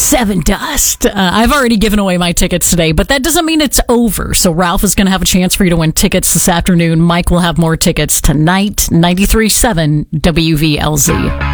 Sevendust. I've already given away my tickets today, but that doesn't mean it's over. So Ralph is going to have a chance for you to win tickets this afternoon. Mike will have more tickets tonight. 93.7 WVLZ.